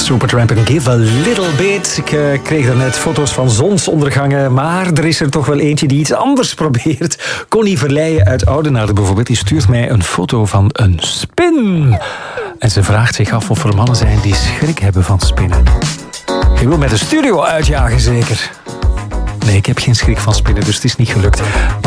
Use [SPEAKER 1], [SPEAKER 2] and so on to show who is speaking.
[SPEAKER 1] Supertramp en Give a Little Bit. Ik kreeg daarnet foto's van zonsondergangen, maar er is er toch wel eentje die iets anders probeert. Connie Verleijen uit Oudenaarde bijvoorbeeld, die stuurt mij een foto van een spin. En ze vraagt zich af of er mannen zijn die schrik hebben van spinnen. Je wil mij de studio uitjagen zeker? Nee, ik heb geen schrik van spinnen, dus het is niet gelukt.